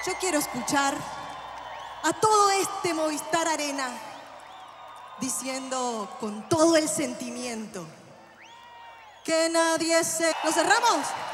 Yo quiero escuchar a todo este Movistar Arena diciendo con todo el sentimiento que nadie se... ¿Lo cerramos?